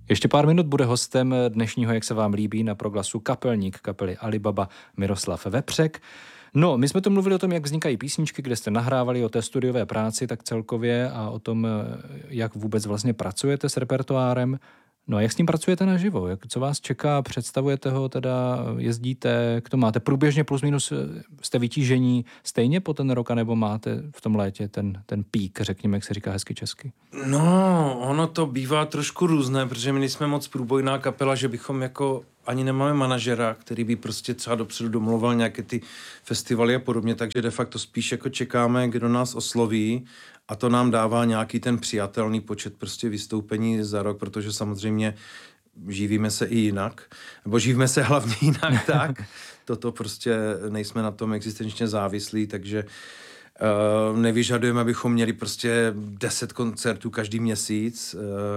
Ještě pár minut bude hostem dnešního, jak se vám líbí, na Proglasu kapelník kapely Alibaba Miroslav Vepřek. No, my jsme tu mluvili o tom, jak vznikají písničky, kde jste nahrávali, o té studiové práci tak celkově a o tom, jak vůbec vlastně pracujete s repertoárem. No a jak s tím pracujete naživo? Co vás čeká? Představujete ho, teda jezdíte, jak to máte? Průběžně plus minus jste vytížení stejně po ten rok, nebo máte v tom létě ten pík, řekněme, jak se říká hezky česky? No, ono to bývá trošku různé, protože my nejsme moc průbojná kapela, že bychom jako ani nemáme manažera, který by prostě třeba dopředu domluval nějaké ty festivaly a podobně, takže de facto spíš jako čekáme, kdo nás osloví a to nám dává nějaký ten přijatelný počet prostě vystoupení za rok, protože samozřejmě živíme se i jinak, nebo živíme se hlavně jinak tak. Toto prostě nejsme na tom existenčně závislí, takže nevyžadujeme, abychom měli prostě 10 koncertů každý měsíc.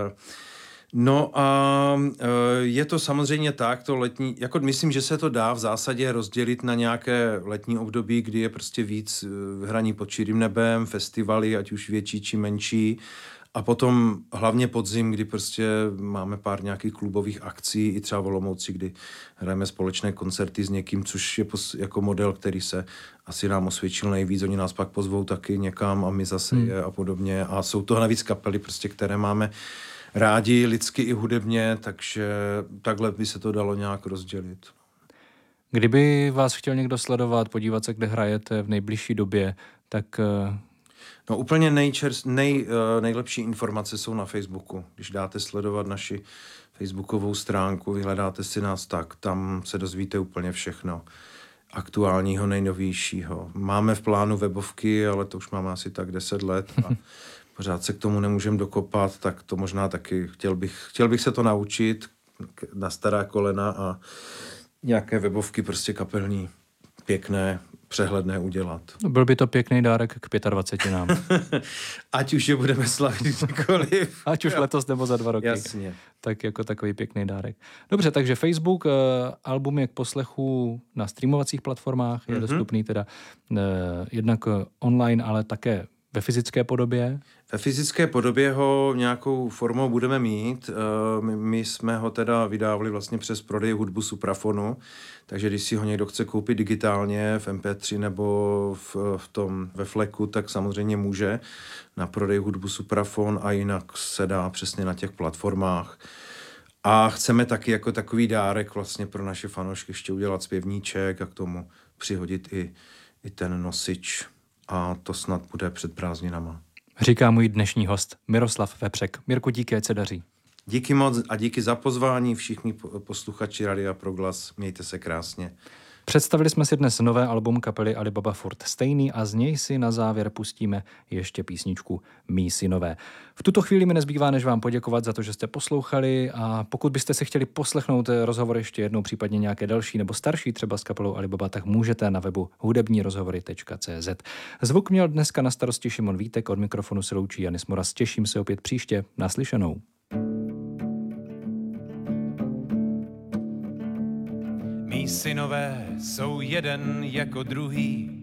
No a je to samozřejmě tak, to letní, jako myslím, že se to dá v zásadě rozdělit na nějaké letní období, kdy je prostě víc hraní pod širým nebem, festivaly, ať už větší či menší. A potom hlavně podzim, kdy prostě máme pár nějakých klubových akcí, i třeba v Olomouci, kdy hrajeme společné koncerty s někým, což je jako model, který se asi nám osvědčil nejvíc. Oni nás pak pozvou taky někam a my zase je a podobně. A jsou to navíc kapely, prostě, které máme rádi lidsky i hudebně, takže takhle by se to dalo nějak rozdělit. Kdyby vás chtěl někdo sledovat, podívat se, kde hrajete v nejbližší době, tak... No úplně nejlepší informace jsou na Facebooku. Když dáte sledovat naši facebookovou stránku, vyhledáte si nás, tak tam se dozvíte úplně všechno aktuálního, nejnovějšího. Máme v plánu webovky, ale to už máme asi tak 10 let a pořád se k tomu nemůžeme dokopat, tak to možná taky chtěl bych se to naučit na stará kolena a nějaké webovky prostě kapelní, pěkné, přehledné udělat. Byl by to pěkný dárek k 25 nám. Ať už je budeme slavit kdykoliv. Ať už letos nebo za 2 roky. Jasně. Tak jako takový pěkný dárek. Dobře, takže Facebook, album je k poslechu na streamovacích platformách, je dostupný teda jednak online, ale také ve fyzické podobě? Ve fyzické podobě ho nějakou formou budeme mít. My jsme ho teda vydávali vlastně přes prodej hudbu Suprafonu, takže když si ho někdo chce koupit digitálně v MP3 nebo ve fleku, tak samozřejmě může na prodej hudbu Suprafon a jinak se dá přesně na těch platformách. A chceme taky jako takový dárek vlastně pro naše fanoušky ještě udělat zpěvníček a k tomu přihodit i ten nosič. A to snad bude před prázdninama. Říká můj dnešní host Miroslav Vepřek. Mirku, díky, ať se daří. Díky moc a díky za pozvání všichni posluchači Radia Proglas. Mějte se krásně. Představili jsme si dnes nové album kapely Alibaba furt stejný a z něj si na závěr pustíme ještě písničku Mí synové. V tuto chvíli mi nezbývá, než vám poděkovat za to, že jste poslouchali a pokud byste si chtěli poslechnout rozhovor ještě jednou, případně nějaké další nebo starší třeba s kapelou Alibaba, tak můžete na webu hudebnírozhovory.cz. Zvuk měl dneska na starosti Šimon Vítek, od mikrofonu se loučí Janis Moras. Těším se opět příště. Naslyšenou. Mí synové jsou jeden jako druhý,